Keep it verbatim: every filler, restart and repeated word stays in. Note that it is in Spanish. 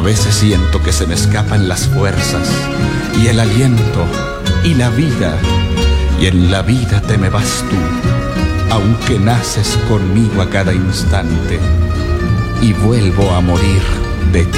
veces siento que se me escapan las fuerzas y el aliento y la vida, y en la vida te me vas tú, aunque naces conmigo a cada instante, y vuelvo a morir de ti.